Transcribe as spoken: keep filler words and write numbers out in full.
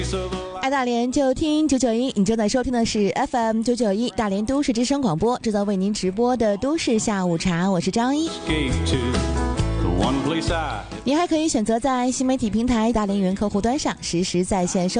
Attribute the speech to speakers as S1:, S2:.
S1: 爱大连就听九九一，你正在收听的是 F M 九九一大连都市之声广播，正在为您直播的都市下午茶，我是张一。你还可以选择在新媒体平台大连云客户端上实时在线收